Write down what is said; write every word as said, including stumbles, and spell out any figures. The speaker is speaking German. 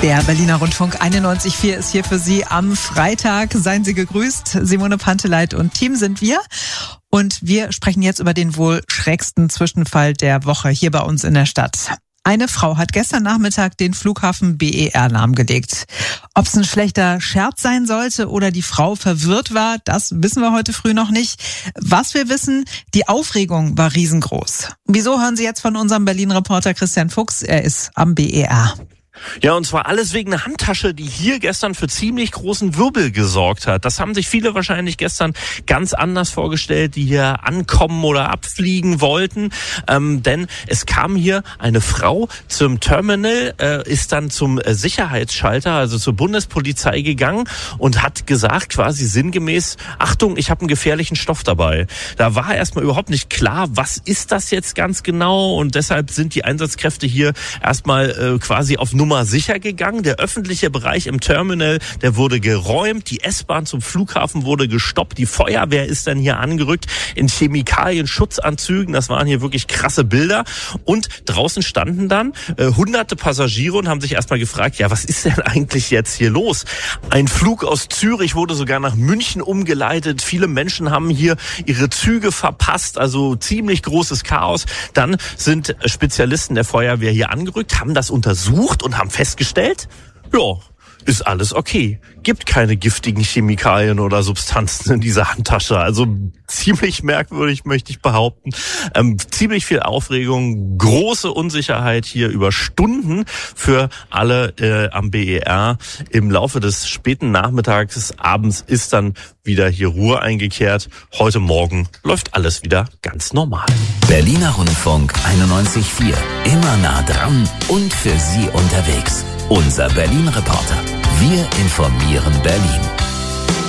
Der Berliner Rundfunk einundneunzig Komma vier ist hier für Sie am Freitag. Seien Sie gegrüßt. Simone Panteleit und Team sind wir. Und wir sprechen jetzt über den wohl schrägsten Zwischenfall der Woche hier bei uns in der Stadt. Eine Frau hat gestern Nachmittag den Flughafen B E R lahmgelegt. Ob es ein schlechter Scherz sein sollte oder die Frau verwirrt war, das wissen wir heute früh noch nicht. Was wir wissen, die Aufregung war riesengroß. Wieso, hören Sie jetzt von unserem Berlin-Reporter Christian Fuchs. Er ist am B E R. Ja, und zwar alles wegen einer Handtasche, die hier gestern für ziemlich großen Wirbel gesorgt hat. Das haben sich viele wahrscheinlich gestern ganz anders vorgestellt, die hier ankommen oder abfliegen wollten. Ähm, denn es kam hier eine Frau zum Terminal, äh, ist dann zum äh, Sicherheitsschalter, also zur Bundespolizei gegangen und hat gesagt, quasi sinngemäß, Achtung, ich habe einen gefährlichen Stoff dabei. Da war erstmal überhaupt nicht klar, was ist das jetzt ganz genau, und deshalb sind die Einsatzkräfte hier erstmal äh, quasi auf Nummer sicher gegangen. Der öffentliche Bereich im Terminal, der wurde geräumt, die S-Bahn zum Flughafen wurde gestoppt, die Feuerwehr ist dann hier angerückt in Chemikalien-Schutzanzügen, das waren hier wirklich krasse Bilder, und draußen standen dann äh, hunderte Passagiere und haben sich erstmal gefragt, ja, was ist denn eigentlich jetzt hier los? Ein Flug aus Zürich wurde sogar nach München umgeleitet, viele Menschen haben hier ihre Züge verpasst, also ziemlich großes Chaos. Dann sind Spezialisten der Feuerwehr hier angerückt, haben das untersucht und haben festgestellt, ja, ist alles okay. Gibt keine giftigen Chemikalien oder Substanzen in dieser Handtasche. Also ziemlich merkwürdig, möchte ich behaupten. Ähm, ziemlich viel Aufregung, große Unsicherheit hier über Stunden für alle äh, am B E R. Im Laufe des späten Nachmittags, abends ist dann wieder hier Ruhe eingekehrt. Heute Morgen läuft alles wieder ganz normal. Berliner Rundfunk einundneunzig Komma vier. Immer nah dran und für Sie unterwegs. Unser Berlin-Reporter. Wir informieren Berlin.